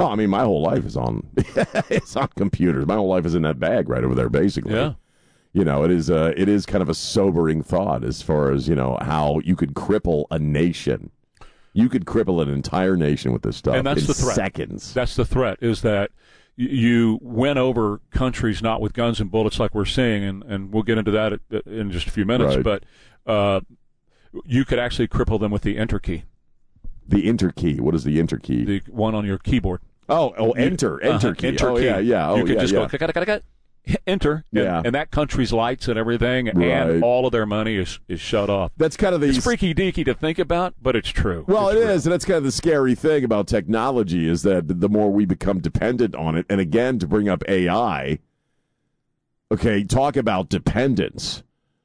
Oh, I mean, my whole life is on it's on computers. My whole life is in that bag right over there, basically. Yeah. It is kind of a sobering thought as far as, how you could cripple a nation. You could cripple an entire nation with this stuff and that's in the threat. seconds. That's the threat, is that you win over countries not with guns and bullets like we're seeing, and we'll get into that in just a few minutes, Right. but you could actually cripple them with the enter key. The enter key. What is the enter key? The one on your keyboard. Enter key. Enter key. Yeah. Oh, you could yeah, just yeah. go, enter, and that country's lights and everything, Right. and all of their money is shut off. That's kind of the... It's freaky deaky to think about, but it's true. Well, it's it real. is, and that's kind of the scary thing about technology is that the more we become dependent on it, and again, to bring up AI, okay, talk about dependence.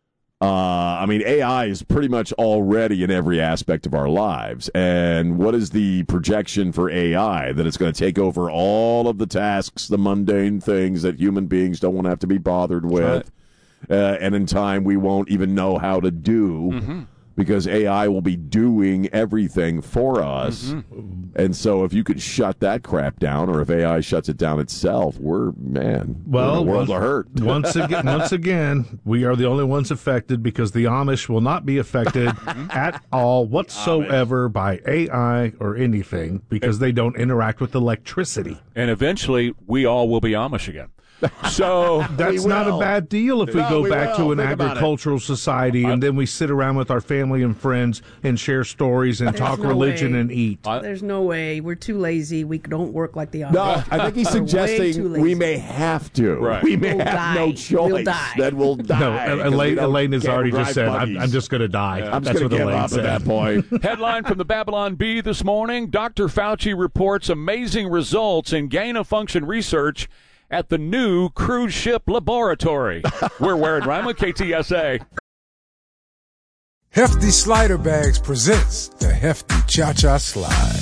I mean, AI is pretty much already in every aspect of our lives. And what is the projection for AI? That it's going to take over all of the tasks, the mundane things that human beings don't want to have to be bothered with. Right. And in time, we won't even know how to do because AI will be doing everything for us. And so if you could shut that crap down, or if AI shuts it down itself, we're in a world of hurt. Once again, we are the only ones affected because the Amish will not be affected at all whatsoever by AI or anything because they don't interact with electricity. And eventually, we all will be Amish again. So that's not a bad deal if we go back to an Think about agricultural society and then we sit around with our family and friends and share stories and talk religion and eat. There's no way. We're too lazy. We don't work like the Amish. No, I think he's We're way too suggesting lazy. we may have to. Right. We may We'll have die. no choice. We'll die. That we'll die. No, 'cause we Elaine has can't already just ride said, buggies. I'm just going to die. I'm just That's going what to give Elaine up said. at that point. Headline from the Babylon Bee this morning, Dr. Fauci reports amazing results in gain-of-function research at the new cruise ship laboratory. We're wearing Rhyme with KTSA. Hefty Slider Bags presents the Hefty Cha-Cha Slide.